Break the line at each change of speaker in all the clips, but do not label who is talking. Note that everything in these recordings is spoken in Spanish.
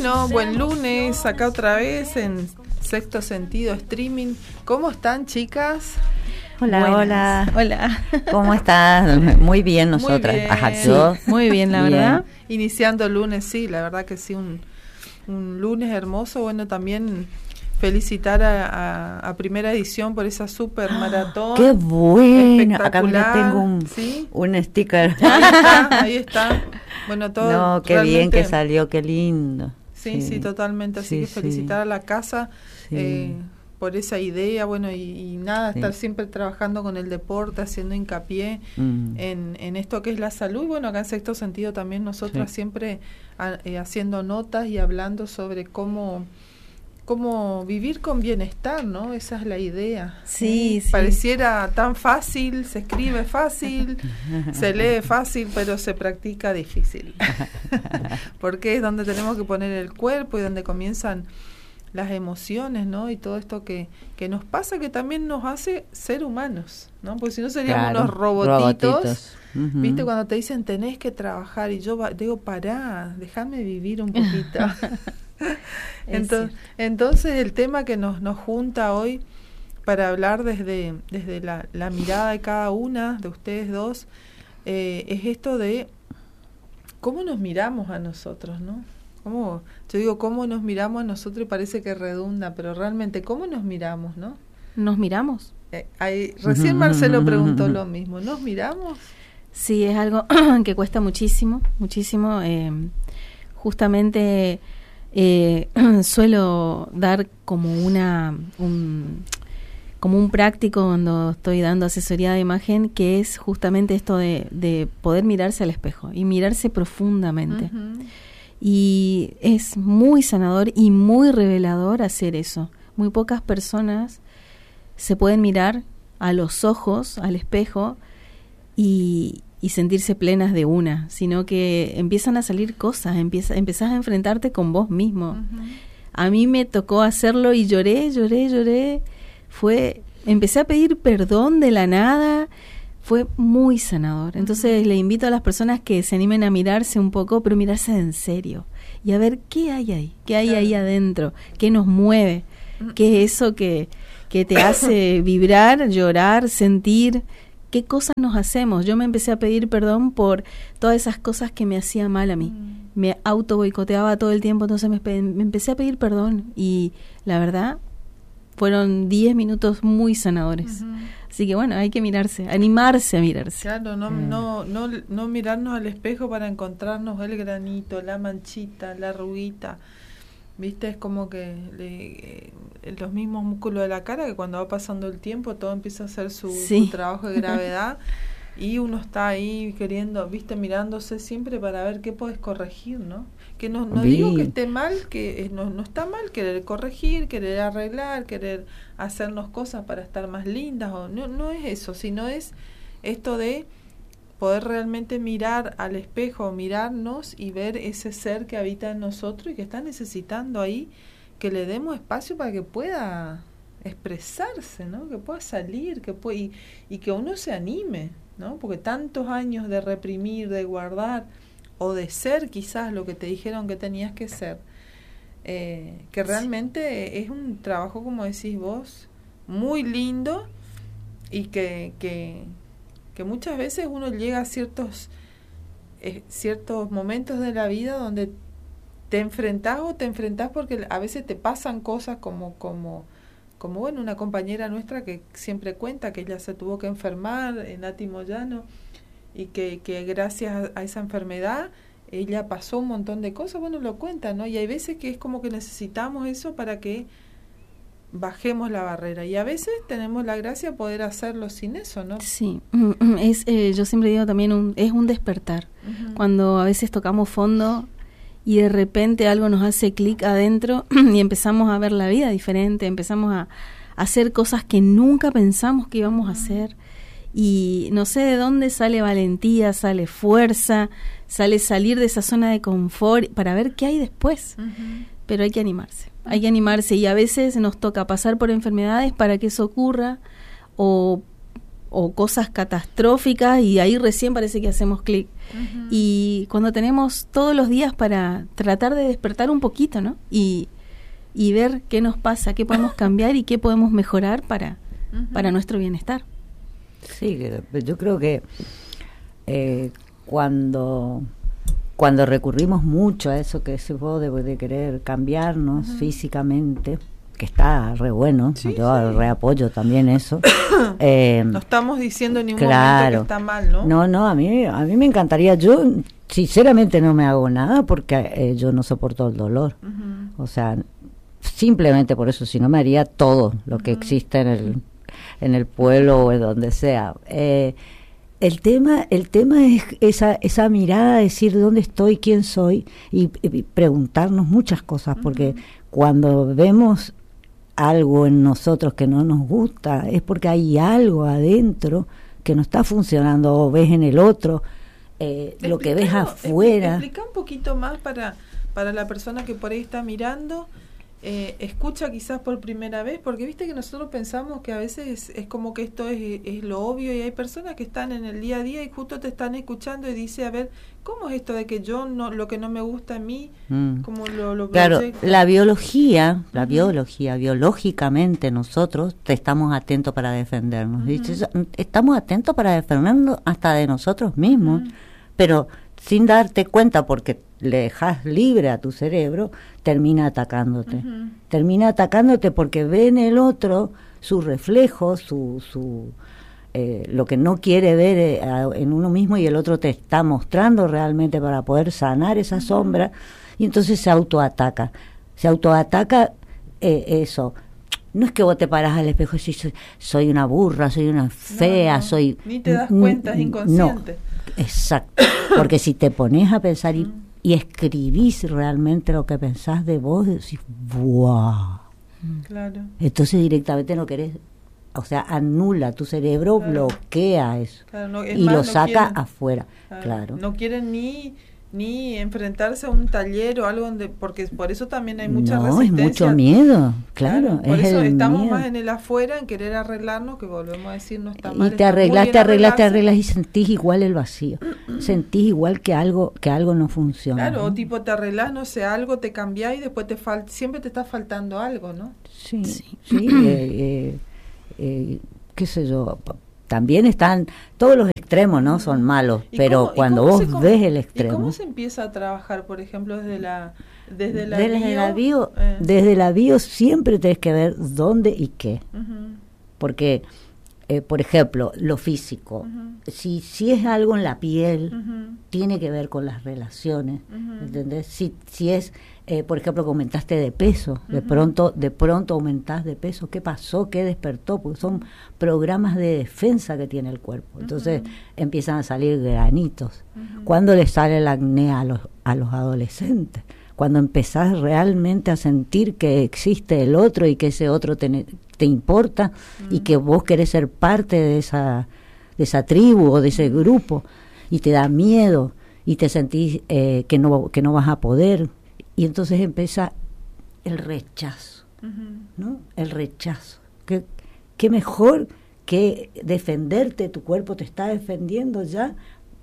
Bueno, buen lunes, acá otra vez en Sexto Sentido Streaming. ¿Cómo están, chicas?
Hola,
Buenas.
hola.
¿Cómo estás? Muy bien nosotras.
Muy bien.
Ajá, yo.
Muy bien, la
Bien.
verdad.
Iniciando el lunes, sí, la verdad que sí, un lunes hermoso. Bueno, también felicitar a Primera Edición por esa super maratón.
¡Qué bueno! Acá
Espectacular,
tengo
¿sí?
un sticker.
Ahí está. Bueno, todo.
No, qué bien que salió, qué lindo.
Sí, totalmente. Así que felicitar a la casa
Sí.
por esa idea, bueno, y nada,
Sí.
estar siempre trabajando con el deporte, haciendo hincapié en esto que es la salud. Y bueno, acá en Sexto Sentido también nosotras siempre haciendo notas y hablando sobre cómo vivir con bienestar, ¿no? Esa es la idea.
Sí, sí.
Pareciera tan fácil, se escribe fácil, se lee fácil, pero se practica difícil. Porque es donde tenemos que poner el cuerpo y donde comienzan las emociones, ¿no? Y todo esto que nos pasa, que también nos hace ser humanos, ¿no? Porque si no seríamos unos robotitos. ¿Viste? Cuando te dicen tenés que trabajar y yo digo, pará, déjame vivir un poquito. Entonces el tema que nos junta hoy para hablar desde la mirada de cada una de ustedes dos es esto de cómo nos miramos a nosotros, ¿no? Yo digo cómo nos miramos a nosotros y parece que redunda, pero realmente cómo nos miramos, ¿no?
¿Nos miramos?
Recién Marcelo preguntó lo mismo, ¿nos miramos?
Sí, es algo que cuesta muchísimo, muchísimo. Justamente suelo dar como un práctico cuando estoy dando asesoría de imagen, que es justamente esto de poder mirarse al espejo y mirarse profundamente. Y es muy sanador y muy revelador hacer eso. Muy pocas personas se pueden mirar a los ojos, al espejo, y sentirse plenas de una, sino que empiezan a salir cosas, empezás a enfrentarte con vos mismo. A mí me tocó hacerlo y lloré, empecé a pedir perdón de la nada, fue muy sanador. Entonces le invito a las personas que se animen a mirarse un poco, pero mirarse en serio y a ver qué hay ahí, ahí adentro, qué nos mueve, qué es eso que te hace vibrar, llorar, sentir. ¿Qué cosas nos hacemos? Yo me empecé a pedir perdón por todas esas cosas que me hacían mal a mí. Me auto boicoteaba todo el tiempo, entonces me empecé a pedir perdón y la verdad fueron 10 minutos muy sanadores. Así que bueno, hay que mirarse, animarse a mirarse.
Claro, no mirarnos al espejo para encontrarnos el granito, la manchita, la arruguita. ¿Viste? Es como que los mismos músculos de la cara, que cuando va pasando el tiempo todo empieza a hacer su trabajo de gravedad y uno está ahí queriendo, ¿viste? Mirándose siempre para ver qué podés corregir, ¿no? Que no digo que esté mal, que no está mal querer corregir, querer arreglar, querer hacernos cosas para estar más lindas, o no es eso, sino es esto de poder realmente mirar al espejo, mirarnos y ver ese ser que habita en nosotros y que está necesitando ahí que le demos espacio para que pueda expresarse, ¿no? Que pueda salir, y que uno se anime, ¿no? Porque tantos años de reprimir, de guardar o de ser quizás lo que te dijeron que tenías que ser, que realmente es un trabajo, como decís vos, muy lindo y que muchas veces uno llega a ciertos momentos de la vida donde te enfrentás porque a veces te pasan cosas como bueno, una compañera nuestra que siempre cuenta que ella se tuvo que enfermar, Nati Moyano, y que gracias a esa enfermedad ella pasó un montón de cosas, bueno, lo cuenta, ¿no? Y hay veces que es como que necesitamos eso para que bajemos la barrera, y a veces tenemos la gracia de poder hacerlo sin eso, ¿no?
Sí, yo siempre digo también es un despertar. Cuando a veces tocamos fondo y de repente algo nos hace clic adentro y empezamos a ver la vida diferente, empezamos a hacer cosas que nunca pensamos que íbamos a hacer, y no sé de dónde sale valentía, sale fuerza, sale salir de esa zona de confort para ver qué hay después. Pero hay que animarse y a veces nos toca pasar por enfermedades para que eso ocurra, o o cosas catastróficas, y ahí recién parece que hacemos clic. Y cuando tenemos todos los días para tratar de despertar un poquito, ¿no? Y ver qué nos pasa, qué podemos cambiar y qué podemos mejorar para nuestro bienestar.
Sí, yo creo que cuando recurrimos mucho a eso que se puede de querer cambiarnos físicamente, que está re bueno,
Sí,
yo reapoyo también eso.
No estamos diciendo en ningún momento que está mal, ¿no?
No, a mí me encantaría. Yo sinceramente no me hago nada porque yo no soporto el dolor. O sea, simplemente por eso, si no me haría todo lo que existe en el pueblo o en donde sea. El tema es esa mirada, decir dónde estoy, quién soy, y preguntarnos muchas cosas, porque cuando vemos algo en nosotros que no nos gusta, es porque hay algo adentro que no está funcionando, o ves en el otro lo que ves afuera.
Explica un poquito más para la persona que por ahí está mirando, escucha quizás por primera vez, porque viste que nosotros pensamos que a veces es como que esto es lo obvio, y hay personas que están en el día a día y justo te están escuchando y dice, a ver, ¿cómo es esto de que yo no, lo que no me gusta a mí, como lo
claro,
proyecto?
la biología, biológicamente nosotros estamos atentos para defendernos. Estamos atentos para defendernos hasta de nosotros mismos, pero sin darte cuenta, porque le dejas libre a tu cerebro, termina atacándote. Termina atacándote porque ve en el otro su reflejo, lo que no quiere ver en uno mismo, y el otro te está mostrando realmente para poder sanar esa sombra, y entonces se autoataca. Eso. No es que vos te parás al espejo y decís, soy una burra, soy una fea, soy...
Ni te das cuenta, es inconsciente.
No, exacto. Porque si te pones a pensar y escribís realmente lo que pensás de vos, decís, ¡buah!
Claro.
Entonces directamente no querés, o sea, anula tu cerebro, bloquea eso,
Claro,
y lo saca afuera. Claro.
No quieren ni enfrentarse a un taller o algo porque por eso también hay mucha resistencia.
Es mucho miedo, claro.
Por eso estamos
miedo.
más en el afuera, en querer arreglarnos, que volvemos a decir, no está mal.
Y te arreglas y sentís igual el vacío. Sentís igual que algo no funciona.
Claro,
¿no?
o tipo te arreglás, no sé, algo, te cambiás y después siempre te está faltando algo, ¿no?
Sí. Qué sé yo, también están todos los extremos, ¿no? Son malos, pero cuando vos ves el extremo.
¿Y cómo se empieza a trabajar, por ejemplo, desde la
bio? Desde la bio siempre tenés que ver dónde y qué. Porque, por ejemplo, lo físico, si es algo en la piel, tiene que ver con las relaciones, ¿entendés? Si es, por ejemplo, que aumentaste de peso, de pronto aumentás de peso, ¿qué pasó? ¿Qué despertó? Porque son programas de defensa que tiene el cuerpo. Entonces empiezan a salir granitos. ¿Cuándo les sale el acné a los adolescentes? Cuando empezás realmente a sentir que existe el otro y que ese otro te importa, y que vos querés ser parte de esa tribu o de ese grupo, y te da miedo y te sentís que no vas a poder, y entonces empieza el rechazo, ¿no? El rechazo. ¿Qué mejor que defenderte? Tu cuerpo te está defendiendo ya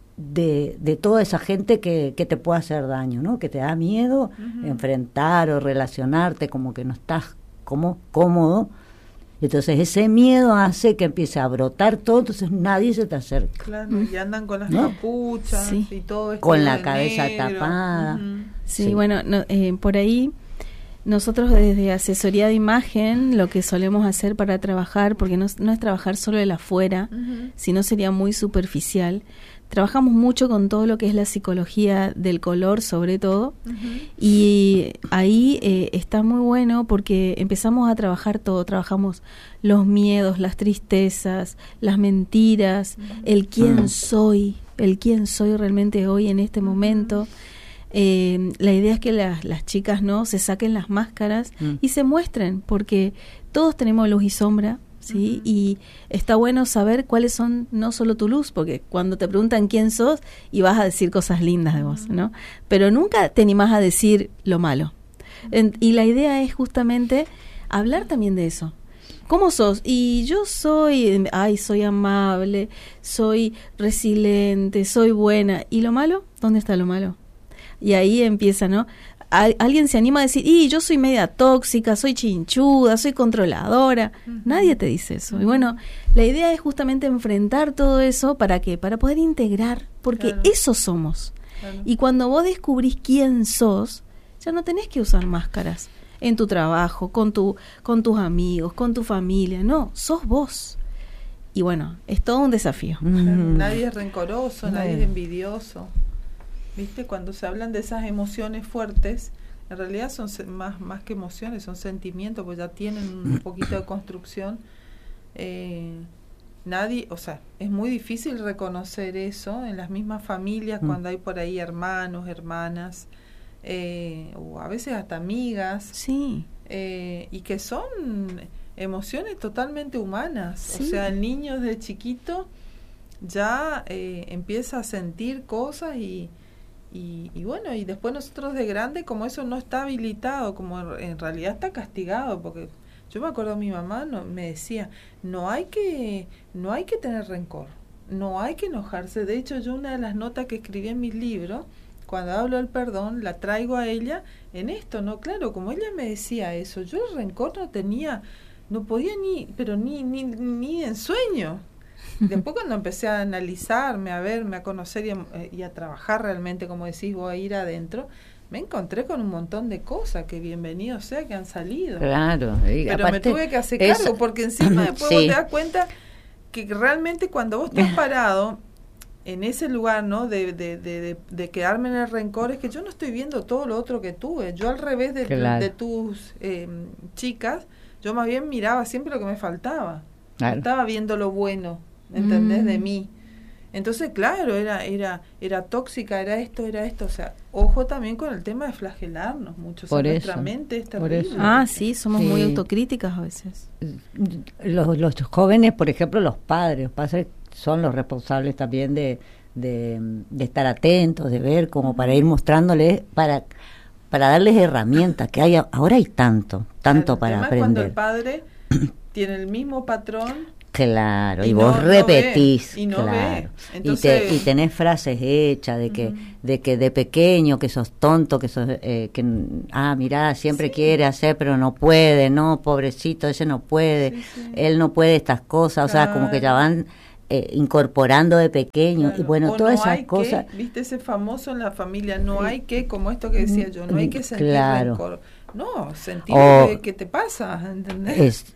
de toda esa gente que te puede hacer daño, ¿no? Que te da miedo enfrentar o relacionarte, como que no estás cómodo. Entonces ese miedo hace que empiece a brotar todo, entonces nadie se te acerca.
Claro, y andan con las capuchas y todo esto
con la cabeza tapada.
Sí, bueno, por ahí nosotros desde asesoría de imagen lo que solemos hacer para trabajar, porque no es trabajar solo el afuera, sino sería muy superficial. Trabajamos mucho con todo lo que es la psicología del color, sobre todo, y ahí está muy bueno porque empezamos a trabajar todo. Trabajamos los miedos, las tristezas, las mentiras, el quién soy realmente hoy en este momento. La idea es que las chicas no se saquen las máscaras y se muestren, porque todos tenemos luz y sombra. ¿Sí? Y está bueno saber cuáles son no solo tu luz, porque cuando te preguntan quién sos, y vas a decir cosas lindas de vos, ¿no? Pero nunca te animás a decir lo malo. Y la idea es justamente hablar también de eso. ¿cómo sos? Y yo soy amable, soy resiliente, soy buena. ¿Y lo malo? ¿Dónde está lo malo? Y ahí empieza, ¿no? Alguien se anima a decir, yo soy media tóxica, soy chinchuda, soy controladora. Nadie te dice eso. Y bueno, la idea es justamente enfrentar todo eso. ¿Para qué? Para poder integrar, porque eso somos. Y cuando vos descubrís quién sos, ya no tenés que usar máscaras en tu trabajo, con tus amigos, con tu familia. No, sos vos. Y bueno, es todo un desafío.
Nadie es rencoroso, nadie es envidioso. ¿Viste? Cuando se hablan de esas emociones fuertes, en realidad son más que emociones, son sentimientos, pues ya tienen un poquito de construcción. Nadie, o sea, es muy difícil reconocer eso en las mismas familias cuando hay por ahí hermanos, hermanas, o a veces hasta amigas.
Sí.
Y que son emociones totalmente humanas.
Sí.
O sea, el niño desde chiquito ya empieza a sentir cosas y bueno, y después nosotros de grande, como eso no está habilitado, como en realidad está castigado, porque yo me acuerdo mi mamá me decía, no hay que tener rencor, no hay que enojarse. De hecho, yo una de las notas que escribí en mis libros, cuando hablo del perdón, la traigo a ella en esto, ¿no? Claro, como ella me decía eso, yo el rencor no podía ni en sueño. Después cuando empecé a analizarme, a verme, a conocer y a trabajar realmente, como decís vos, a ir adentro, me encontré con un montón de cosas que bienvenido sea que han salido.
Claro.
Pero aparte, me tuve que hacer cargo, porque encima después vos te das cuenta que realmente cuando vos estás parado en ese lugar, ¿no? De quedarme en el rencor, es que yo no estoy viendo todo lo otro que tuve. Yo al revés de tus chicas, yo más bien miraba siempre lo que me faltaba. Claro. No estaba viendo lo bueno, ¿entendés? De mí. Entonces, claro, era tóxica, era esto, o sea, ojo también con el tema de flagelarnos mucho.
Por eso,
nuestra mente es terrible.
Sí, somos muy autocríticas a veces.
Los jóvenes, por ejemplo, los padres son los responsables también de estar atentos, de ver, como para ir mostrándoles, para darles herramientas, que ahora hay tanto para aprender.
Cuando el padre tiene el mismo patrón.
Claro, y vos repetís,
ve, y no
claro.
Ve. Entonces,
y tenés frases hechas de que de pequeño que sos tonto, que sos mirá, siempre quiere hacer pero no puede, no, pobrecito, ese no puede, él no puede estas cosas, claro. O sea, como que ya van incorporando de pequeño, y bueno, todas esas cosas.
Viste ese famoso en la familia, no hay que, como esto que decía yo, no hay que sentir rencor. No, sentir que te pasa, ¿entendés?
Es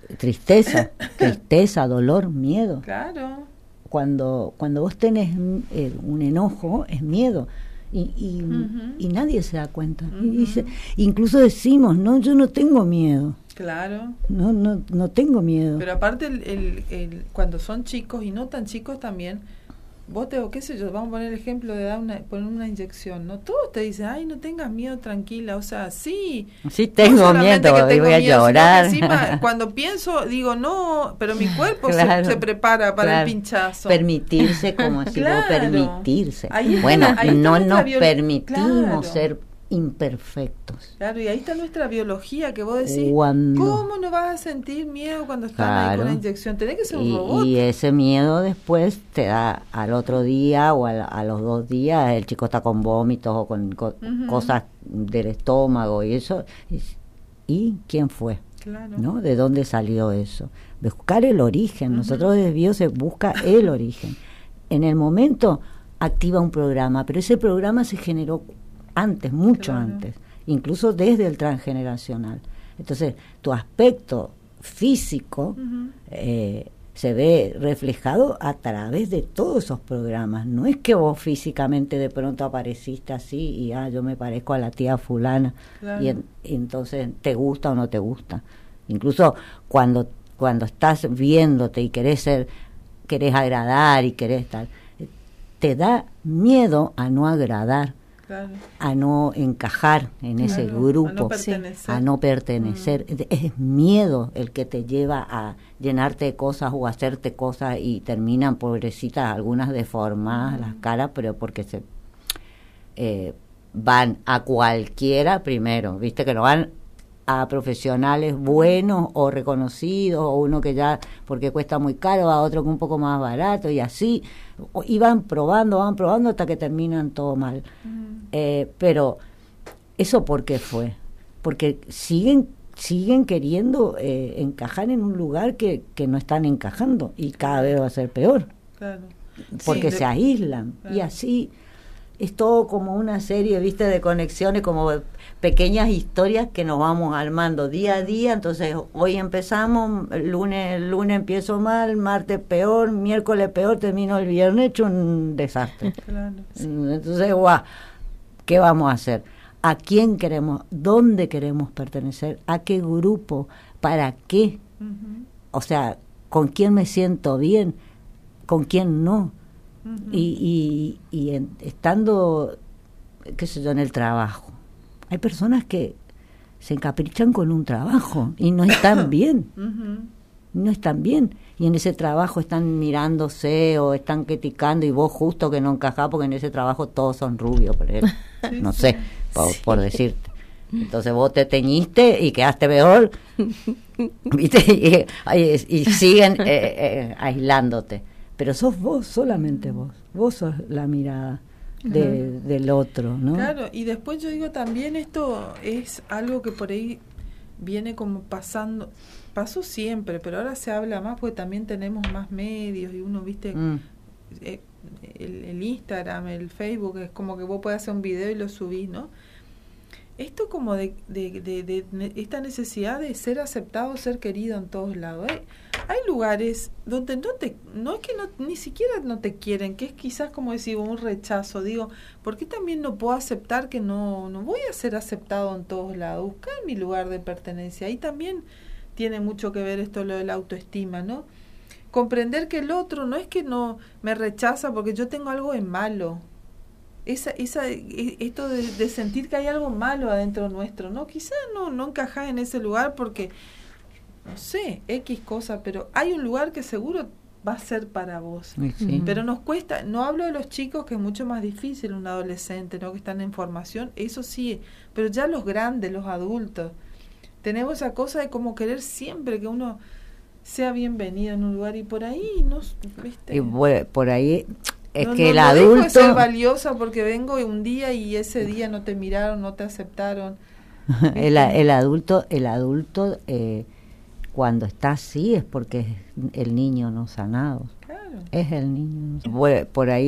tristeza, dolor, miedo.
Claro.
Cuando vos tenés un enojo, es miedo. Y nadie se da cuenta. Incluso decimos, no, yo no tengo miedo.
Claro.
No tengo miedo.
Pero aparte, cuando son chicos y no tan chicos también, vos qué sé yo, vamos a poner el ejemplo de poner una inyección, ¿no? Todos te dicen, ay, no tengas miedo, tranquila, o sea, sí
tengo miedo, voy a llorar.
Encima, cuando pienso, digo, no, pero mi cuerpo se prepara para el pinchazo.
Permitirse, como si no permitirse. Bueno, no nos permitimos ser imperfectos.
Claro, y ahí está nuestra biología, que vos decís, ¿cómo no vas a sentir miedo cuando estás ahí con la inyección? Tenés que ser un robot.
Y ese miedo después te da al otro día o a los 2 días, el chico está con vómitos o con cosas del estómago y eso. ¿Y quién fue?
Claro.
¿No? ¿De dónde salió eso? Buscar el origen. Nosotros desde Bio se busca el origen. En el momento activa un programa, pero ese programa se generó antes, mucho antes, incluso desde el transgeneracional. Entonces, tu aspecto físico se ve reflejado a través de todos esos programas. No es que vos físicamente de pronto apareciste así y yo me parezco a la tía fulana, claro. y entonces te gusta o no te gusta. Incluso cuando estás viéndote y querés agradar y querés estar, te da miedo a no agradar. Claro. A no encajar en ese grupo, a no pertenecer. Es miedo el que te lleva a llenarte de cosas o hacerte cosas y terminan, pobrecitas, algunas deformadas las caras, pero porque van a cualquiera primero, viste que no van a profesionales buenos o reconocidos, o uno que ya, porque cuesta muy caro, a otro que un poco más barato, y así, y van probando hasta que terminan todo mal. Pero, ¿eso por qué fue? Porque siguen queriendo encajar en un lugar que no están encajando, y cada vez va a ser peor.
Claro.
Porque se aíslan, claro. Y así es todo como una serie, viste, de conexiones, como pequeñas historias que nos vamos armando día a día. Entonces hoy empezamos, el lunes empiezo mal, martes peor, miércoles peor, termino el viernes hecho un desastre. Claro, sí. Entonces, ¿qué vamos a hacer? ¿A quién queremos? ¿Dónde queremos pertenecer? ¿A qué grupo? ¿Para qué? O sea, ¿con quién me siento bien? ¿Con quién no? Y estando, qué sé yo, en el trabajo, hay personas que se encaprichan con un trabajo y no están bien. No están bien. Y en ese trabajo están mirándose o están criticando, y vos justo que no encajás porque en ese trabajo todos son rubios, por ejemplo. Sí, no sé, por decirte. Entonces vos te teñiste y quedaste peor, ¿viste? Y siguen aislándote. Pero sos vos, solamente vos sos la mirada del otro, ¿no?
Claro, y después yo digo también, esto es algo que por ahí viene como pasó siempre, pero ahora se habla más porque también tenemos más medios, y uno, viste, el Instagram, el Facebook, es como que vos podés hacer un video y lo subís, ¿no? Esto como de esta necesidad de ser aceptado, ser querido en todos lados. Hay lugares donde no es que ni siquiera no te quieren, que es quizás como decir un rechazo. Digo, ¿por qué también no puedo aceptar que no voy a ser aceptado en todos lados? Buscar mi lugar de pertenencia. Ahí también tiene mucho que ver esto, lo de la autoestima, ¿no? Comprender que el otro no es que no me rechaza porque yo tengo algo de malo. Esto de sentir que hay algo malo adentro nuestro, ¿no? Quizás no encajás en ese lugar porque, no sé, X cosa, pero hay un lugar que seguro va a ser para vos. Sí. Pero nos cuesta, no hablo de los chicos, que es mucho más difícil, un adolescente, ¿no? Que están en formación, eso sí, pero ya los grandes, los adultos, tenemos esa cosa de como querer siempre que uno sea bienvenido en un lugar, y por ahí, ¿no? ¿Viste?
Y por ahí... Es que el
no
adulto...
dejo de ser valiosa porque vengo un día y ese día no te miraron, no te aceptaron.
el adulto cuando está así es porque es el niño no sanado. Claro. Es el niño no sanado. Por ahí